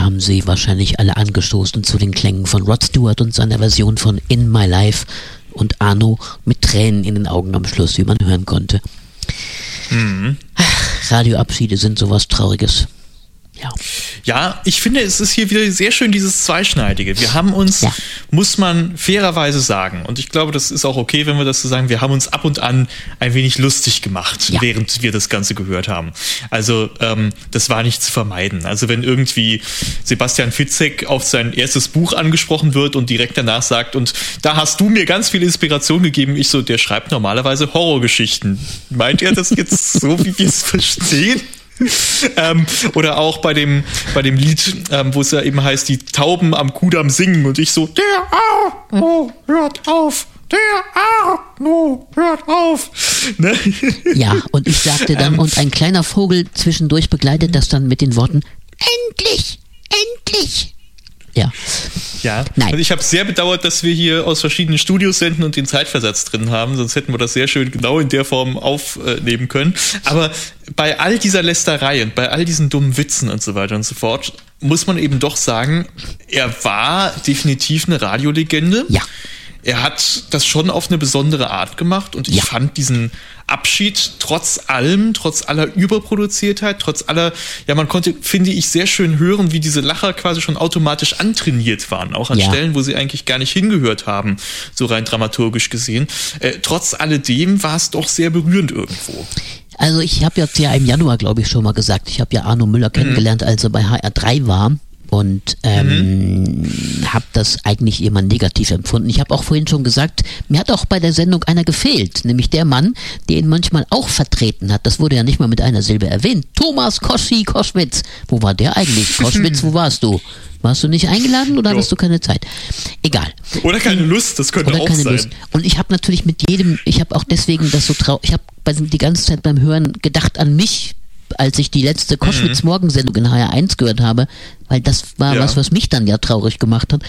haben sie wahrscheinlich alle angestoßen zu den Klängen von Rod Stewart und seiner Version von In My Life und Arno mit Tränen in den Augen am Schluss, wie man hören konnte. Radioabschiede sind sowas Trauriges. Ja, ich finde, es ist hier wieder sehr schön dieses Zweischneidige. Wir haben uns, muss man fairerweise sagen, und ich glaube, das ist auch okay, wenn wir das so sagen, wir haben uns ab und an ein wenig lustig gemacht, während wir das Ganze gehört haben. Also das war nicht zu vermeiden. Also wenn irgendwie Sebastian Fitzek auf sein erstes Buch angesprochen wird und direkt danach sagt, und da hast du mir ganz viel Inspiration gegeben, ich so, der schreibt normalerweise Horrorgeschichten. Meint er das jetzt so, wie wir es verstehen? Oder auch bei dem Lied, wo es ja eben heißt, die Tauben am Kudamm singen und ich so, der Arno hört auf, der Arno hört auf. Ne? Ja, und ich sagte dann, und ein kleiner Vogel zwischendurch begleitet das dann mit den Worten, endlich, endlich. Ja. Nein. Und ich habe sehr bedauert, dass wir hier aus verschiedenen Studios senden und den Zeitversatz drin haben, sonst hätten wir das sehr schön genau in der Form aufnehmen können. Aber bei all dieser Lästerei und bei all diesen dummen Witzen und so weiter und so fort, muss man eben doch sagen, er war definitiv eine Radiolegende. Ja. Er hat das schon auf eine besondere Art gemacht und ich fand diesen Abschied trotz allem, trotz aller Überproduziertheit, trotz aller, man konnte, finde ich, sehr schön hören, wie diese Lacher quasi schon automatisch antrainiert waren, auch an Stellen, wo sie eigentlich gar nicht hingehört haben, so rein dramaturgisch gesehen. Trotz alledem war es doch sehr berührend irgendwo. Also ich habe jetzt ja im Januar, glaube ich, schon mal gesagt, ich habe ja Arno Müller kennengelernt, als er bei HR3 war. Und habe das eigentlich immer negativ empfunden. Ich habe auch vorhin schon gesagt, mir hat auch bei der Sendung einer gefehlt, nämlich der Mann, der ihn manchmal auch vertreten hat. Das wurde ja nicht mal mit einer Silbe erwähnt. Thomas Koschwitz. Wo war der eigentlich? Koschwitz, wo warst du? Warst du nicht eingeladen oder hattest du keine Zeit? Egal. Oder keine Lust, das könnte auch sein. Lust. Und ich habe natürlich ich habe auch deswegen das so ich habe die ganze Zeit beim Hören gedacht an mich, als ich die letzte Koschwitz-Morgensendung in HR1 gehört habe, weil das war was mich dann ja traurig gemacht hat.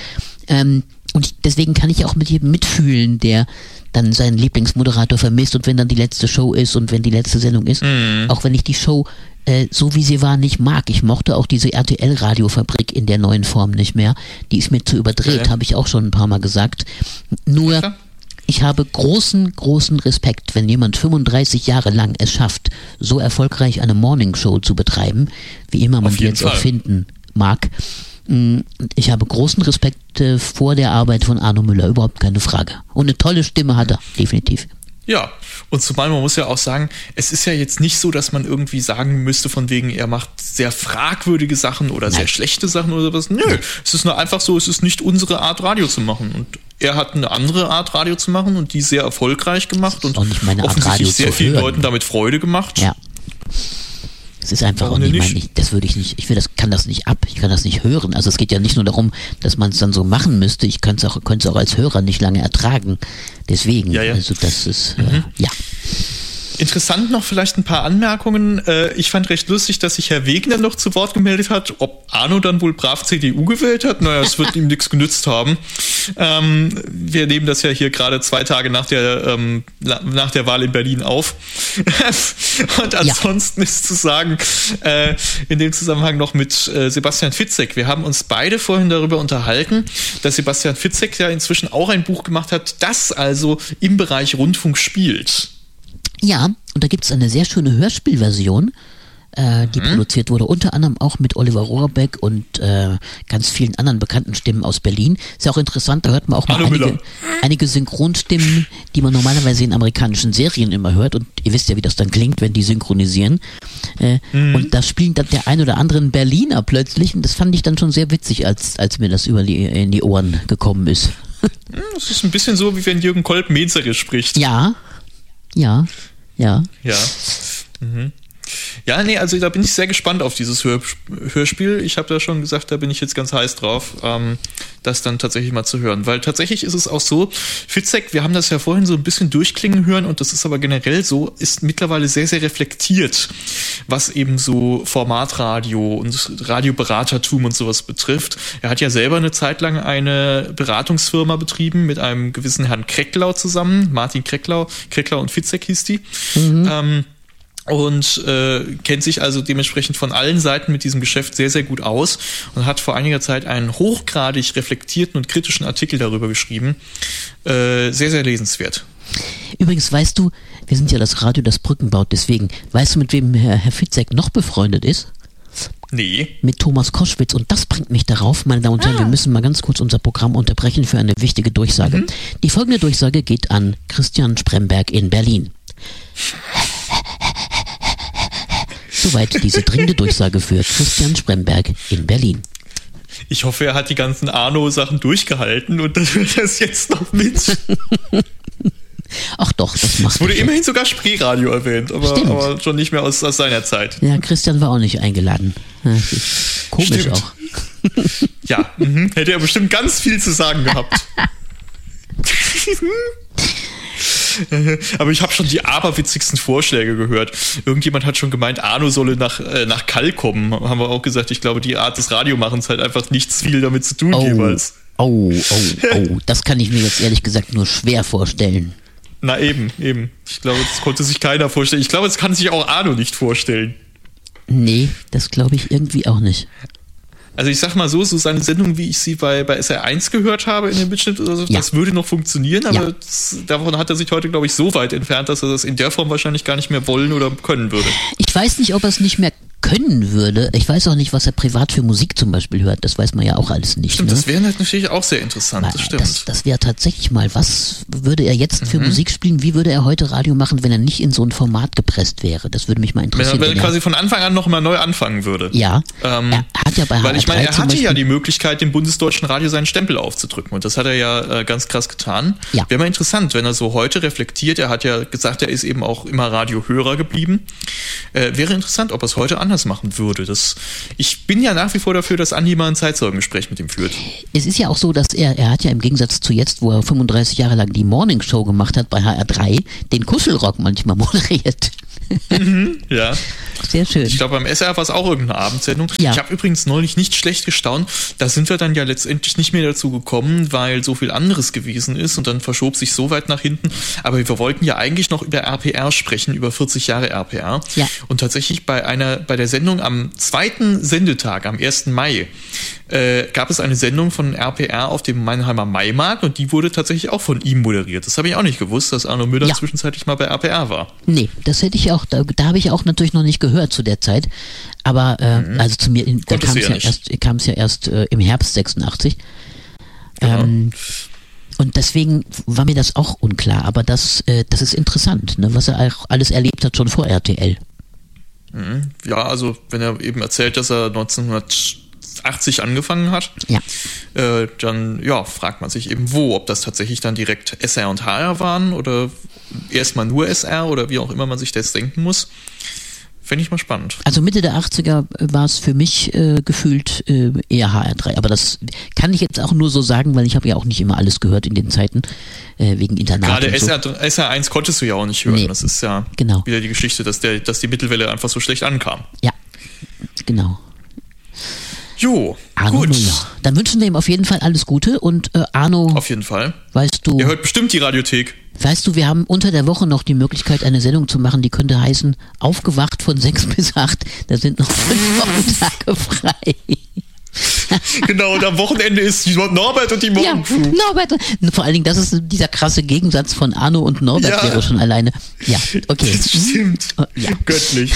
Und deswegen kann ich auch mit jedem mitfühlen, der dann seinen Lieblingsmoderator vermisst und wenn dann die letzte Show ist und wenn die letzte Sendung ist. Auch wenn ich die Show so wie sie war nicht mag. Ich mochte auch diese RTL-Radiofabrik in der neuen Form nicht mehr. Die ist mir zu überdreht, habe ich auch schon ein paar Mal gesagt. Nur ich habe großen Respekt, wenn jemand 35 Jahre lang es schafft, so erfolgreich eine Morningshow zu betreiben, wie immer man die jetzt auch finden mag. Ich habe großen Respekt vor der Arbeit von Arno Müller, überhaupt keine Frage. Und eine tolle Stimme hat er, definitiv. Ja, und zumal man muss ja auch sagen, es ist ja jetzt nicht so, dass man irgendwie sagen müsste von wegen, er macht sehr fragwürdige Sachen oder sehr schlechte Sachen oder sowas. Nö, es ist nur einfach so, es ist nicht unsere Art, Radio zu machen. Und er hat eine andere Art, Radio zu machen und die sehr erfolgreich gemacht und offensichtlich sehr vielen Leuten damit Freude gemacht. Ja. Es ist einfach auch nicht, ich kann das nicht ab, ich kann das nicht hören. Also es geht ja nicht nur darum, dass man es dann so machen müsste, ich könnte es auch als Hörer nicht lange ertragen. Deswegen, also das ist, Interessant noch vielleicht ein paar Anmerkungen. Ich fand recht lustig, dass sich Herr Wegner noch zu Wort gemeldet hat. Ob Arno dann wohl brav CDU gewählt hat? Naja, es wird ihm nichts genützt haben. Wir nehmen das ja hier gerade 2 Tage nach der Wahl in Berlin auf. Und ansonsten ist zu sagen, in dem Zusammenhang noch mit Sebastian Fitzek. Wir haben uns beide vorhin darüber unterhalten, dass Sebastian Fitzek ja inzwischen auch ein Buch gemacht hat, das also im Bereich Rundfunk spielt. Ja, und da gibt es eine sehr schöne Hörspielversion, die produziert wurde, unter anderem auch mit Oliver Rohrbeck und ganz vielen anderen bekannten Stimmen aus Berlin. Ist ja auch interessant, da hört man auch mal einige Synchronstimmen, die man normalerweise in amerikanischen Serien immer hört. Und ihr wisst ja, wie das dann klingt, wenn die synchronisieren. Und da spielen dann der ein oder andere Berliner plötzlich. Und das fand ich dann schon sehr witzig, als mir das in die Ohren gekommen ist. Das ist ein bisschen so, wie wenn Jürgen Kolb Mezerisch spricht. Ja. Ja, nee, also da bin ich sehr gespannt auf dieses Hörspiel. Ich habe da schon gesagt, da bin ich jetzt ganz heiß drauf, das dann tatsächlich mal zu hören. Weil tatsächlich ist es auch so, Fitzek, wir haben das ja vorhin so ein bisschen durchklingen hören und das ist aber generell so, ist mittlerweile sehr, sehr reflektiert, was eben so Formatradio und Radioberatertum und sowas betrifft. Er hat ja selber eine Zeit lang eine Beratungsfirma betrieben mit einem gewissen Herrn Krecklau zusammen, Martin Krecklau und Fitzek hieß die. und kennt sich also dementsprechend von allen Seiten mit diesem Geschäft sehr, sehr gut aus und hat vor einiger Zeit einen hochgradig reflektierten und kritischen Artikel darüber geschrieben. Sehr, sehr lesenswert. Übrigens, weißt du, wir sind ja das Radio, das Brücken baut, deswegen, weißt du, mit wem Herr Fitzek noch befreundet ist? Nee. Mit Thomas Koschwitz. Und das bringt mich darauf, meine Damen und Herren, wir müssen mal ganz kurz unser Programm unterbrechen für eine wichtige Durchsage. Die folgende Durchsage geht an Christian Spremberg in Berlin. Soweit diese dringende Durchsage für Christian Spremberg in Berlin. Ich hoffe, er hat die ganzen Arno-Sachen durchgehalten und das hört das jetzt noch mit. Ach doch, das macht es wurde immerhin sogar Spreeradio erwähnt, aber schon nicht mehr aus seiner Zeit. Ja, Christian war auch nicht eingeladen. Komisch Stimmt. Auch. Ja, hätte er bestimmt ganz viel zu sagen gehabt. Aber ich habe schon die aberwitzigsten Vorschläge gehört. Irgendjemand hat schon gemeint, Arno solle nach Kall kommen. Haben wir auch gesagt, ich glaube, die Art des Radiomachens hat einfach nichts viel damit zu tun jeweils. Oh, das kann ich mir jetzt ehrlich gesagt nur schwer vorstellen. Na eben. Ich glaube, das konnte sich keiner vorstellen. Ich glaube, das kann sich auch Arno nicht vorstellen. Nee, das glaube ich irgendwie auch nicht. Also ich sag mal so seine Sendung, wie ich sie bei SR1 gehört habe in dem Mitschnitt oder so, das würde noch funktionieren, aber davon hat er sich heute, glaube ich, so weit entfernt, dass er das in der Form wahrscheinlich gar nicht mehr wollen oder können würde. Ich weiß nicht, ob er es nicht mehr können würde. Ich weiß auch nicht, was er privat für Musik zum Beispiel hört. Das weiß man ja auch alles nicht. Stimmt, das wäre natürlich auch sehr interessant. Das stimmt. Das wäre tatsächlich mal, was würde er jetzt für Musik spielen? Wie würde er heute Radio machen, wenn er nicht in so ein Format gepresst wäre? Das würde mich mal interessieren. Wenn er quasi von Anfang an nochmal neu anfangen würde. Ja, er hat ja bei HR3 weil ich meine, er hatte ja die Möglichkeit, dem Bundesdeutschen Radio seinen Stempel aufzudrücken und das hat er ja ganz krass getan. Ja. Wäre mal interessant, wenn er so heute reflektiert. Er hat ja gesagt, er ist eben auch immer Radiohörer geblieben. Wäre interessant, ob er es heute anders machen würde. Ich bin ja nach wie vor dafür, dass Andi mal ein Zeitzeugengespräch mit ihm führt. Es ist ja auch so, dass er hat ja im Gegensatz zu jetzt, wo er 35 Jahre lang die Morning Show gemacht hat bei HR3, den Kuschelrock manchmal moderiert. Ja. Sehr schön. Ich glaube, beim SR war es auch irgendeine Abendsendung. Ja. Ich habe übrigens neulich nicht schlecht gestaunt. Da sind wir dann ja letztendlich nicht mehr dazu gekommen, weil so viel anderes gewesen ist und dann verschob sich so weit nach hinten. Aber wir wollten ja eigentlich noch über RPR sprechen, über 40 Jahre RPR. Ja. Und tatsächlich bei der Sendung am zweiten Sendetag, am 1. Mai, gab es eine Sendung von RPR auf dem Mannheimer Maimarkt und die wurde tatsächlich auch von ihm moderiert. Das habe ich auch nicht gewusst, dass Arno Müller zwischenzeitlich mal bei RPR war. Nee, das hätte ich auch, da habe ich auch natürlich noch nicht gehört zu der Zeit. Aber also zu mir, da kam es ja erst im Herbst 86. Genau. Und deswegen war mir das auch unklar. Aber das ist interessant, ne, was er auch alles erlebt hat schon vor RTL. Ja, also wenn er eben erzählt, dass er 1980 angefangen hat, dann fragt man sich eben ob das tatsächlich dann direkt SR und HR waren oder erstmal nur SR oder wie auch immer man sich das denken muss. Fände ich mal spannend. Also Mitte der 80er war es für mich gefühlt eher HR3. Aber das kann ich jetzt auch nur so sagen, weil ich habe ja auch nicht immer alles gehört in den Zeiten, wegen Internat. Gerade SR1 konntest du ja auch nicht hören. Nee, das ist ja wieder die Geschichte, dass die Mittelwelle einfach so schlecht ankam. Ja, genau. Jo, Arno gut. Müller. Dann wünschen wir ihm auf jeden Fall alles Gute und Arno. Auf jeden Fall. Weißt du. Er hört bestimmt die Radiothek. Weißt du, wir haben unter der Woche noch die Möglichkeit, eine Sendung zu machen, die könnte heißen, aufgewacht von 6 bis 8. Da sind noch 5 Wochentage frei. Genau, und am Wochenende ist Norbert und die Morgenkuh. Ja, Norbert. Vor allen Dingen, das ist dieser krasse Gegensatz von Arno und Norbert wäre schon alleine. Ja, okay. Das stimmt. Ja. Göttlich.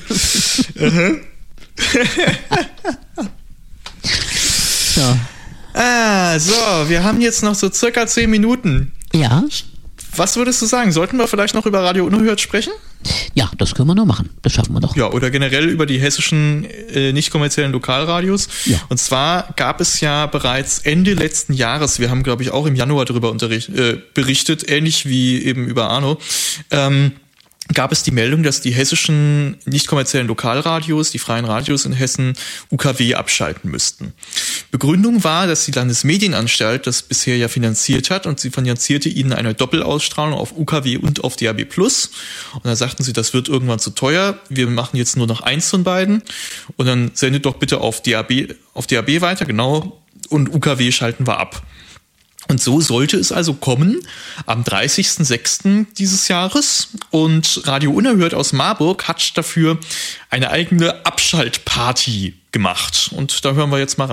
So, wir haben jetzt noch so circa 10 Minuten. Ja. Was würdest du sagen? Sollten wir vielleicht noch über Radio Unerhört sprechen? Ja, das können wir noch machen. Das schaffen wir doch. Ja, oder generell über die hessischen nicht kommerziellen Lokalradios. Ja. Und zwar gab es ja bereits Ende letzten Jahres, wir haben glaube ich auch im Januar darüber berichtet, ähnlich wie eben über Arno, gab es die Meldung, dass die hessischen nicht kommerziellen Lokalradios, die freien Radios in Hessen, UKW abschalten müssten. Begründung war, dass die Landesmedienanstalt das bisher ja finanziert hat und sie finanzierte ihnen eine Doppelausstrahlung auf UKW und auf DAB+. Und da sagten sie, das wird irgendwann zu teuer, wir machen jetzt nur noch eins von beiden und dann sendet doch bitte auf DAB weiter, genau, und UKW schalten wir ab. Und so sollte es also kommen am 30.06. dieses Jahres. Und Radio Unerhört aus Marburg hat dafür eine eigene Abschaltparty gemacht. Und da hören wir jetzt mal rein.